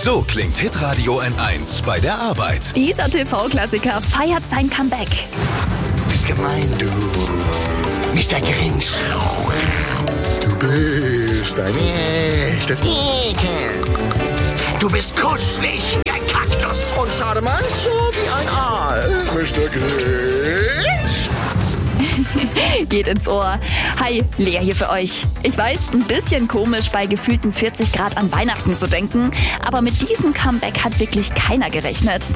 So klingt Hitradio N1 bei der Arbeit. Dieser TV-Klassiker feiert sein Comeback. Bist gemein, du. Mr. Grinch. Du bist ein echtes Ekel. Du bist kuschelig wie ein Kaktus. Und Schademanzo wie ein Aal. Mr. Grinch. Geht ins Ohr. Hi, Lea hier für euch. Ich weiß, ein bisschen komisch bei gefühlten 40 Grad an Weihnachten zu denken, aber mit diesem Comeback hat wirklich keiner gerechnet.